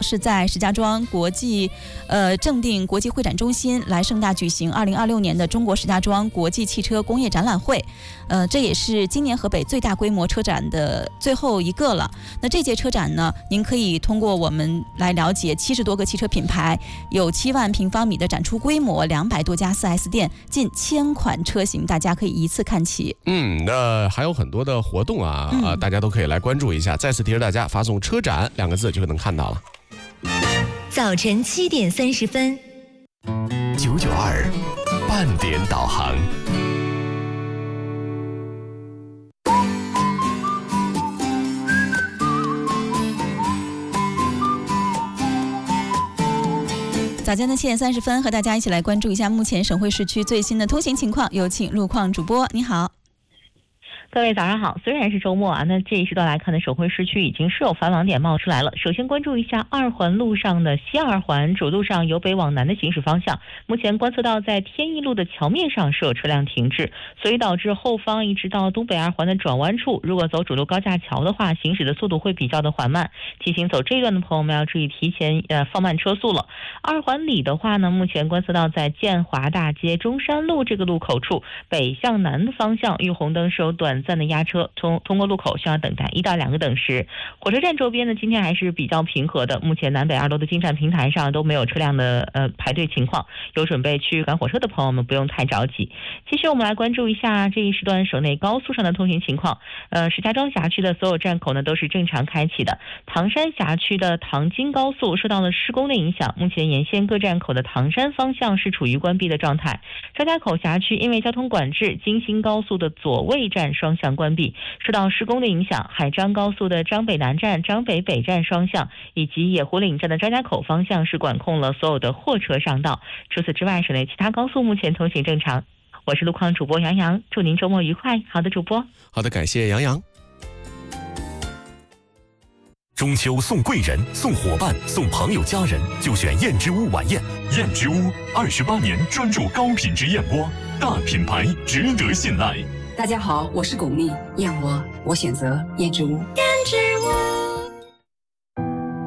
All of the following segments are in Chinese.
是在石家庄正定国际会展中心来盛大举行2026年的中国石家庄国际汽车工业展览会。这也是今年河北最大规模车展的最后一个了。那这届车展呢，您可以通过我们来了解70多个汽车品牌，有7万平方米的展出规模，200多家 4S 店，近1000款车型，大家可以一次看齐。 那还有很多的活动啊，大家都可以来关注一下。再次提示大家，发送车展2个字就能看到了。 早晨7点30分 992半点导航。 早间的7点30分，和大家一起来关注一下目前省会市区最新的通行情况。有请路况主播，你好。 各位早上好，虽然是周末啊，那这一时段来看呢，省会市区已经是有繁忙点冒出来了。首先关注一下2环路上的西2环主路上由北往南的行驶方向，目前观测到在天一路的桥面上是有车辆停滞，所以导致后方一直到东北2环的转弯处，如果走主路高架桥的话，行驶的速度会比较的缓慢。提醒走这一段的朋友们要注意提前放慢车速了。2环里的话呢，目前观测到在建华大街中山路这个路口处，北向南的方向遇红灯是有短暂的压车，通过路口需要等待1到2个等时。火车站周边呢，今天还是比较平和的，目前南北2路的进站平台上都没有车辆的排队情况，有准备去赶火车的朋友们不用太着急。其实我们来关注一下这一时段省内高速上的通行情况。石家庄辖区的所有站口呢都是正常开启的。唐山辖区的唐津高速受到了施工的影响，目前沿线各站口的唐山方向是处于关闭的状态。张家口辖区因为交通管制，京新高速的左卫站双向关闭，受到施工的影响，海张高速的张北南站、张北北站双向以及野湖岭站的张家口方向是管控了所有的货车上道。除此之外，省内其他高速目前通行正常。我是路况主播杨洋，祝您周末愉快。好的，主播。 好的，感谢杨洋。 中秋送贵人、送伙伴、送朋友家人，就选燕之屋晚宴。燕之屋28年专注高品质燕窝，大品牌值得信赖。 大家好，我是巩俐，燕窝我选择燕之屋。燕之屋。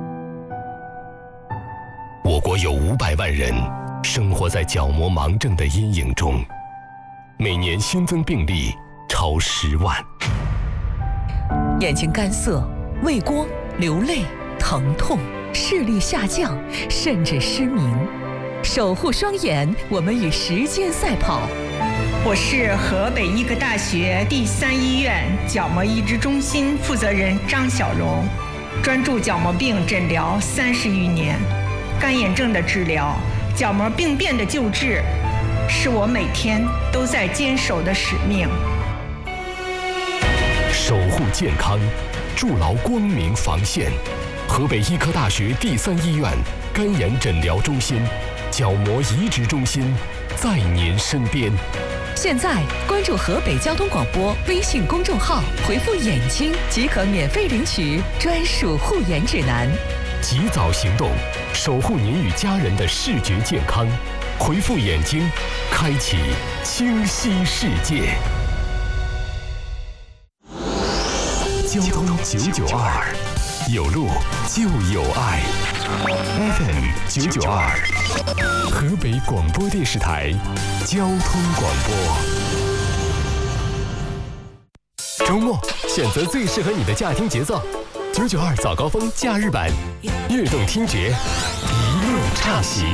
我国有500万人生活在角膜盲症的阴影中，每年新增病例超10万。 眼睛干涩、畏光、流泪、疼痛、视力下降，甚至失明。守护双眼，我们与时间赛跑。 我是河北医科大学第3医院角膜移植中心负责人张小荣，专注角膜病诊疗30余年，干眼症的治疗、角膜病变的救治，是我每天都在坚守的使命。 守护健康，筑牢光明防线。河北医科大学第3医院干眼诊疗中心、角膜移植中心在您身边。 现在关注河北交通广播微信公众号，回复眼睛即可免费领取专属护眼指南。 及早行动，守护您与家人的视觉健康。回复眼睛，开启清晰世界。交通992，有路就有爱。FM 992，河北广播电视台交通广播。周末选择最适合你的驾听节奏，992早高峰假日版，悦动听觉，一路畅行。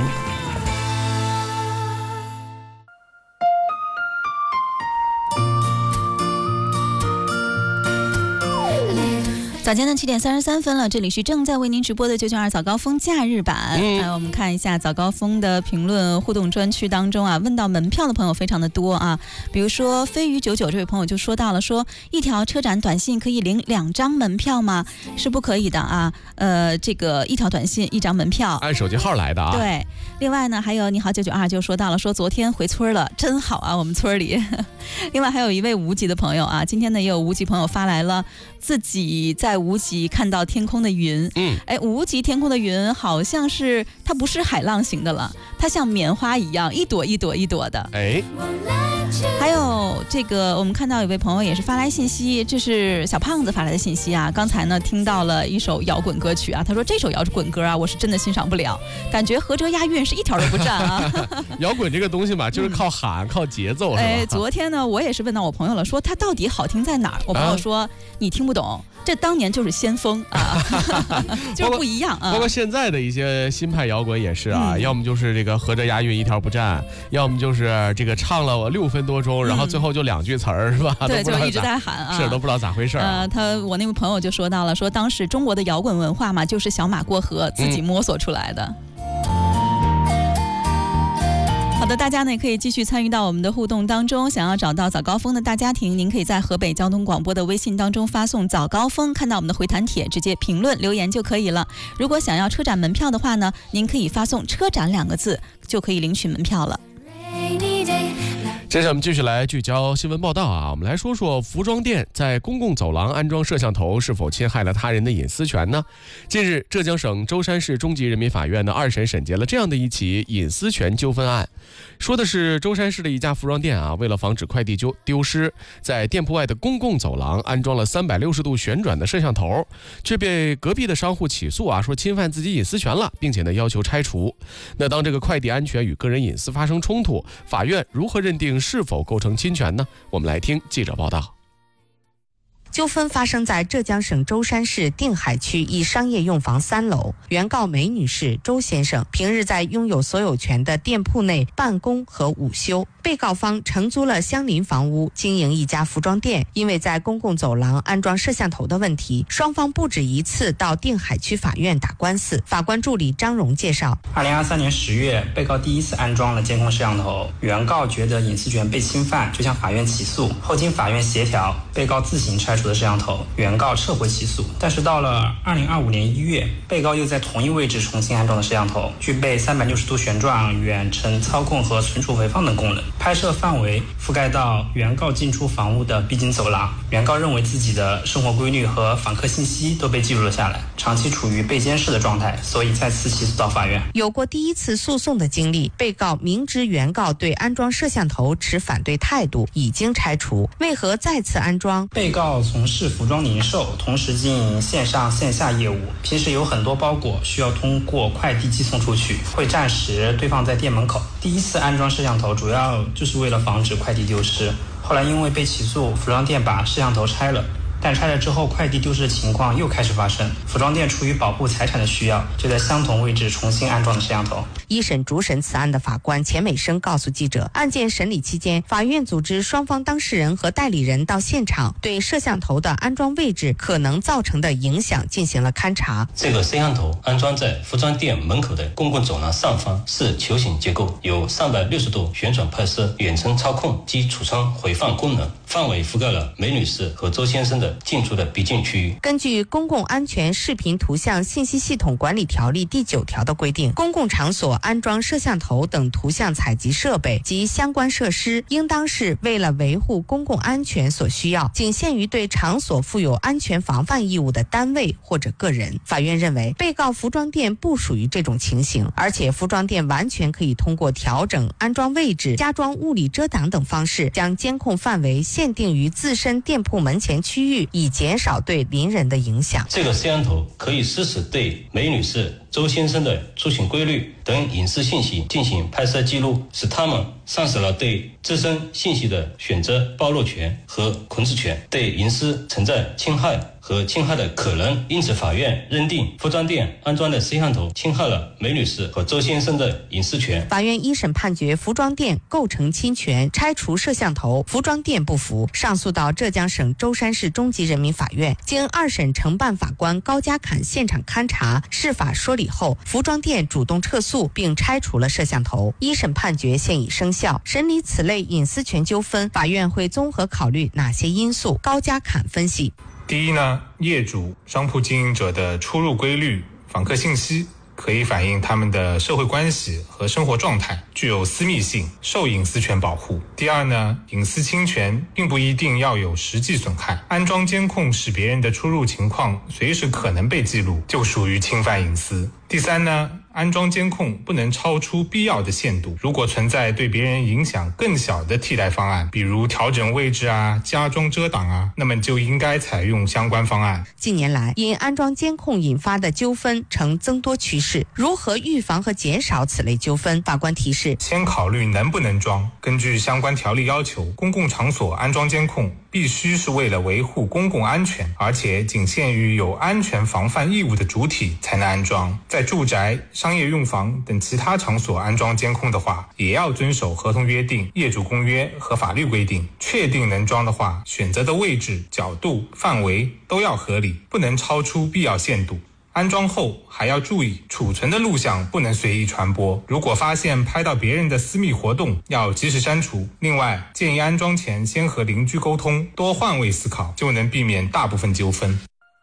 早间的7点33分了，这里是正在为您直播的992早高峰假日版。来，我们看一下早高峰的评论互动专区当中啊，问到门票的朋友非常的多啊。比如说飞鱼99这位朋友就说到了，说一条车展短信可以领2张门票吗？是不可以的啊。这个一条短信1张门票， 按手机号来的啊。 对。另外呢，还有你好992就说到了，说昨天回村了，真好啊，我们村里。另外还有一位无极的朋友啊，今天呢也有无极朋友发来了自己在无极看到天空的云。无极天空的云好像是它不是海浪型的了，它像棉花一样一朵一朵一朵的。 还有这个，我们看到有位朋友也是发来信息，这是小胖子发来的信息啊。刚才呢听到了一首摇滚歌曲啊，他说这首摇滚歌啊，我是真的欣赏不了，感觉合辙押韵是一条都不占啊。 摇滚这个东西嘛，就是靠喊、靠节奏，是吧？ 昨天呢，我也是问到我朋友了，说他到底好听在哪儿？我朋友说、你听不懂，这当年就是先锋啊，就是不一样啊。 包括现在的一些新派摇滚也是啊，要么就是这个合辙押韵一条不占，要么就是这个唱了我6分多钟，然后最后就2句词儿，是吧？ 对，就一直在喊啊， 是都不知道咋回事啊。 我那位朋友就说到了，说当时中国的摇滚文化嘛，就是小马过河自己摸索出来的。好的，大家呢也可以继续参与到我们的互动当中。想要找到早高峰的大家庭，您可以在河北交通广播的微信当中发送早高峰，看到我们的回弹帖，直接评论留言就可以了。如果想要车展门票的话呢，您可以发送车展2个字，就可以领取门票了。 接下来我们继续来聚焦新闻报道啊，我们来说说服装店在公共走廊安装摄像头是否侵害了他人的隐私权呢？近日，浙江省舟山市中级人民法院的2审审结了这样的一起隐私权纠纷案，说的是舟山市的一家服装店啊，为了防止快递丢失，在店铺外的公共走廊安装了360度旋转的摄像头，却被隔壁的商户起诉啊，说侵犯自己隐私权了，并且呢要求拆除。那当这个快递安全与个人隐私发生冲突，法院如何认定是否构成侵权呢？我们来听记者报道。 纠纷发生在浙江省舟山市定海区一商业用房3楼。原告梅女士、周先生平日在拥有所有权的店铺内办公和午休。被告方承租了相邻房屋，经营一家服装店。因为在公共走廊安装摄像头的问题，双方不止一次到定海区法院打官司。法官助理张荣介绍 ，2023年10月，被告第一次安装了监控摄像头，原告觉得隐私权被侵犯，就向法院起诉。后经法院协调，被告自行拆除的摄像头，原告撤回起诉。但是到了2025年1月，被告又在同一位置重新安装了摄像头，具备360度旋转、远程操控和存储回放等功能。拍摄范围覆盖到原告进出房屋的必经走廊。原告认为自己的生活规律和访客信息都被记录了下来，长期处于被监视的状态，所以再次起诉到法院。 有过第一次诉讼的经历，被告明知原告对安装摄像头持反对态度，已经拆除，为何再次安装？ 被告从事服装零售，同时经营线上线下业务，平时有很多包裹需要通过快递寄送出去，会暂时堆放在店门口。第一次安装摄像头主要就是为了防止快递丢失，后来因为被起诉，服装店把摄像头拆了，但拆了之后快递丢失的情况又开始发生，服装店出于保护财产的需要，就在相同位置重新安装了摄像头。 一审主审此案的法官钱美生告诉记者，案件审理期间，法院组织双方当事人和代理人到现场，对摄像头的安装位置可能造成的影响进行了勘查。 这个摄像头安装在服装店门口的公共走廊上方，是球形结构，有360度旋转拍摄、远程操控及储存回放功能，范围覆盖了梅女士和周先生的进出的必经区域。 根据《公共安全视频图像信息系统管理条例》第9条的规定，公共场所安装摄像头等图像采集设备及相关设施，应当是为了维护公共安全所需要，仅限于对场所负有安全防范义务的单位或者个人。法院认为，被告服装店不属于这种情形，而且服装店完全可以通过调整安装位置、加装物理遮挡等方式，将监控范围限定于自身店铺门前区域，以减少对邻人的影响。 这个摄像头可以实时对梅女士、周先生的出行规律等隐私信息进行拍摄记录，使他们丧失了对自身信息的选择暴露权和控制权，对隐私存在侵害和侵害的可能。因此法院认定服装店安装的摄像头侵害了梅女士和周先生的隐私权。 法院一审判决服装店构成侵权，拆除摄像头，服装店不服，上诉到浙江省舟山市中级人民法院。经2审承办法官高家侃现场勘查、释法说理后，服装店主动撤诉并拆除了摄像头。一审判决现已生效。审理此类隐私权纠纷，法院会综合考虑哪些因素？高家侃分析： 第一呢，业主、商铺经营者的出入规律、访客信息可以反映他们的社会关系和生活状态，具有私密性，受隐私权保护。第二呢，隐私侵权并不一定要有实际损害，安装监控使别人的出入情况随时可能被记录，就属于侵犯隐私。 第三呢，安装监控不能超出必要的限度，如果存在对别人影响更小的替代方案，比如调整位置啊、加装遮挡啊，那么就应该采用相关方案。 近年来，因安装监控引发的纠纷呈增多趋势，如何预防和减少此类纠纷？法官提示： 先考虑能不能装。根据相关条例要求，公共场所安装监控必须是为了维护公共安全，而且仅限于有安全防范义务的主体才能安装。在住宅、商业用房等其他场所安装监控的话，也要遵守合同约定、业主公约和法律规定。确定能装的话，选择的位置、角度、范围都要合理，不能超出必要限度。安装后还要注意，储存的录像不能随意传播，如果发现拍到别人的私密活动，要及时删除。另外，建议安装前先和邻居沟通，多换位思考，就能避免大部分纠纷。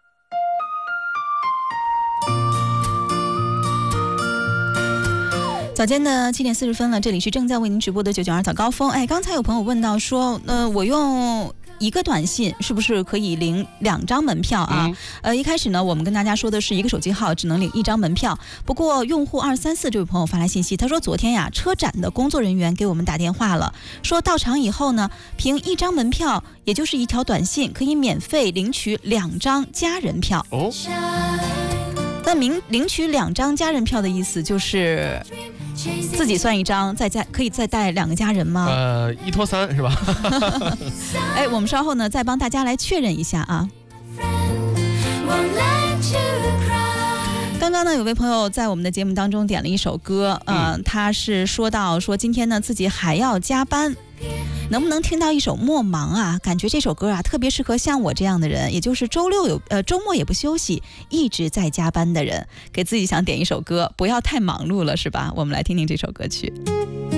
早间的7点40分了，这里是正在为您直播的992早高峰。刚才有朋友问到说，我用一个短信是不是可以领2张门票啊？一开始呢，我们跟大家说的是一个手机号只能领1张门票。不过用户234这位朋友发来信息，他说昨天呀，车展的工作人员给我们打电话了，说到场以后呢，凭1张门票，也就是一条短信，可以免费领取2张家人票。那领取2张家人票的意思就是自己算1张，可以再带2个家人吗 ？1拖3是吧？ 我们稍后呢再帮大家来确认一下啊。刚刚呢有位朋友在我们的节目当中点了一首歌，他是说到说今天呢自己还要加班，能不能听到一首《莫忙》啊？感觉这首歌啊特别适合像我这样的人，也就是周末也不休息，一直在加班的人，给自己想点一首歌，不要太忙碌了，是吧？我们来听听这首歌曲。